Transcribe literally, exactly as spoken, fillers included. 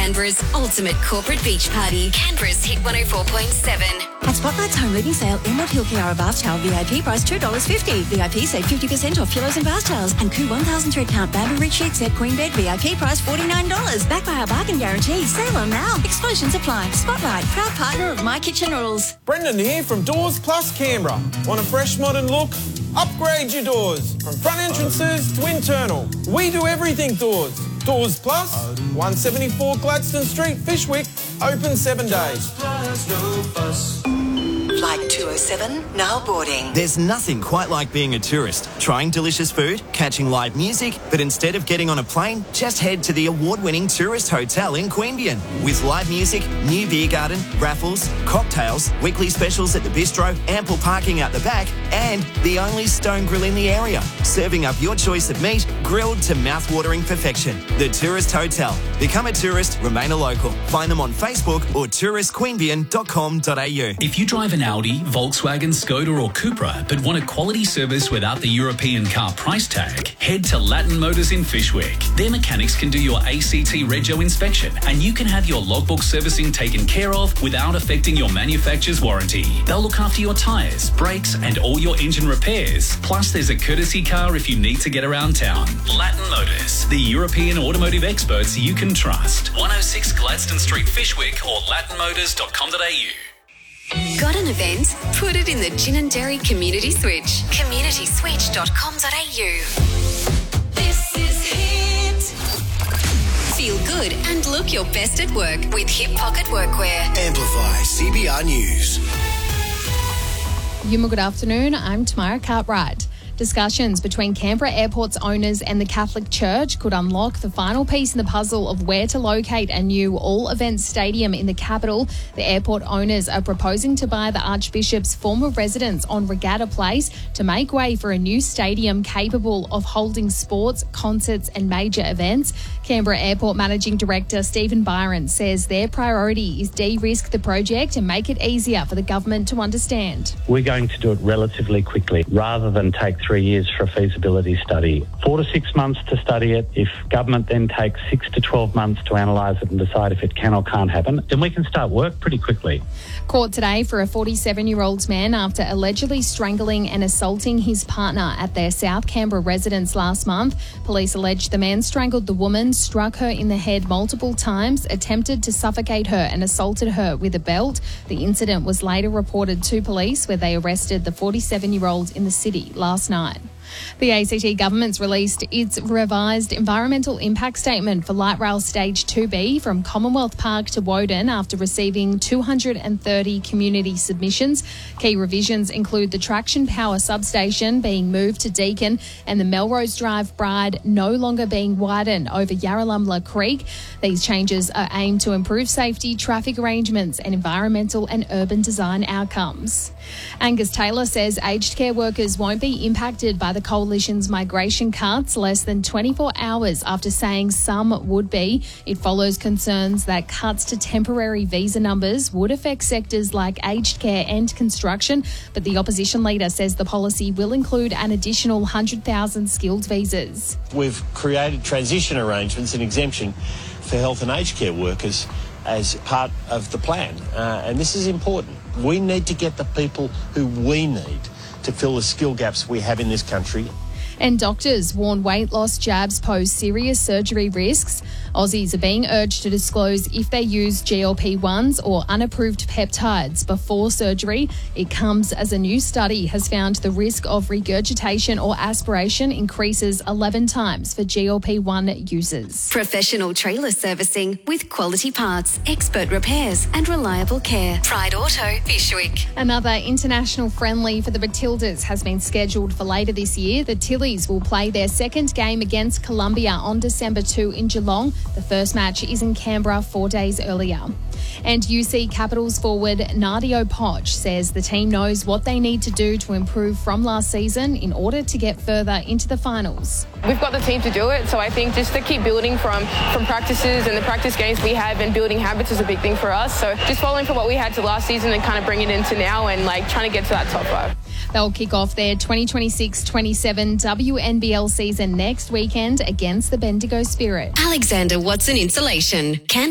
Canberra's ultimate corporate beach party. Canberra's Hit one oh four point seven. At Spotlight's home leading sale, Emerald Hill Kiara bath towel V I P price two dollars fifty. V I P save fifty percent off pillows and bath towels. And Koo one thousand thread count bamboo rich sheet set queen bed V I P price forty-nine dollars. Backed by our bargain guarantee. Sale on now. Exclusions apply. Spotlight, proud partner of My Kitchen Rules. Brendan here from Doors Plus Canberra. Want a fresh modern look? Upgrade your doors. From front entrances to internal. We do everything doors. Doors Plus, one seventy-four Gladstone Street, Fishwick, open seven days. Flight two oh seven, now boarding. There's nothing quite like being a tourist, trying delicious food, catching live music, but instead of getting on a plane, just head to the award-winning Tourist Hotel in Queanbeyan. With live music, new beer garden, raffles, cocktails, weekly specials at the bistro, ample parking out the back, and the only stone grill in the area, serving up your choice of meat, grilled to mouth-watering perfection. The Tourist Hotel. Become a tourist, remain a local. Find them on Facebook or tourist queanbeyan dot com dot a u. If you drive an Audi, Volkswagen, Skoda or Cupra but want a quality service without the European car price tag, head to Latin Motors in Fishwick. Their mechanics can do your A C T Rego inspection and you can have your logbook servicing taken care of without affecting your manufacturer's warranty. They'll look after your tyres, brakes and all your engine repairs. Plus there's a courtesy car if you need to get around town. Latin Motors, the European automotive experts you can trust. one oh six Gladstone Street, Fishwick or latin motors dot com dot a u. Got an event? Put it in the Ginninderry Community Switch. community switch dot com dot a u. This is Hit. Feel good and look your best at work with Hip Pocket Workwear. Amplify C B R News. Yuma, good afternoon. I'm Tamara Cartwright. Discussions between Canberra Airport's owners and the Catholic Church could unlock the final piece in the puzzle of where to locate a new all-events stadium in the capital. The airport owners are proposing to buy the Archbishop's former residence on Regatta Place to make way for a new stadium capable of holding sports, concerts and major events. Canberra Airport Managing Director Stephen Byron says their priority is de-risk the project and make it easier for the government to understand. We're going to do it relatively quickly rather than take three years for a feasibility study. Four to six months to study it. If government then takes six to twelve months to analyse it and decide if it can or can't happen, then we can start work pretty quickly. Court today for a forty-seven-year-old man after allegedly strangling and assaulting his partner at their South Canberra residence last month. Police allege the man strangled the woman, struck her in the head multiple times, attempted to suffocate her and assaulted her with a belt. The incident was later reported to police where they arrested the forty-seven-year-old in the city last night. The A C T government's released its revised environmental impact statement for Light Rail Stage two B from Commonwealth Park to Woden after receiving two hundred thirty community submissions. Key revisions include the traction power substation being moved to Deakin and the Melrose Drive Bride no longer being widened over Yarralumla Creek. These changes are aimed to improve safety, traffic arrangements and environmental and urban design outcomes. Angus Taylor says aged care workers won't be impacted by the Coalition's migration cuts less than twenty-four hours after saying some would be. It follows concerns that cuts to temporary visa numbers would affect sectors like aged care and construction, but the opposition leader says the policy will include an additional one hundred thousand skilled visas. We've created transition arrangements and exemption for health and aged care workers as part of the plan, uh, and this is important. We need to get the people who we need to fill the skill gaps we have in this country. And doctors warn weight loss jabs pose serious surgery risks. Aussies are being urged to disclose if they use G L P ones or unapproved peptides before surgery. It comes as a new study has found the risk of regurgitation or aspiration increases eleven times for G L P one users. Professional trailer servicing with quality parts, expert repairs and reliable care. Pride Auto, Fishwick. Another international friendly for the Matildas has been scheduled for later this year. The Tillies will play their second game against Colombia on December second in Geelong. The first match is in Canberra four days earlier. And U C Capitals forward Nadio Poch says the team knows what they need to do to improve from last season in order to get further into the finals. We've got the team to do it, so I think just to keep building from, from practices and the practice games we have and building habits is a big thing for us. So just following from what we had to last season and kind of bring it into now and like trying to get to that top five. They'll kick off their twenty twenty-six twenty-seven W N B L season next weekend against the Bendigo Spirit. Alexander Watson Insulation. Can